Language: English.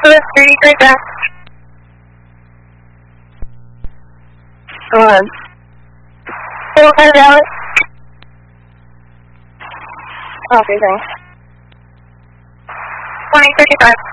Louis 33 back. Go on. 405 Valley. Copy, thanks. 2035.